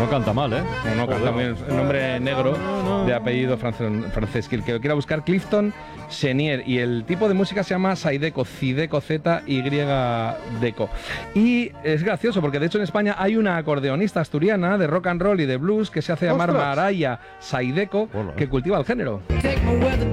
canta mal, ¿eh? No, canta bien. Un nombre negro de apellido francés. Que el que lo quiera buscar, Clifton Chenier. Y el tipo de música se llama Zydeco, Zydeco, Z-Y-Deco. Y es gracioso porque de hecho en España hay una acordeonista asturiana de rock and roll y de blues que se hace llamar ¡Ostras! Maraya Zydeco, Hola. que cultiva el género.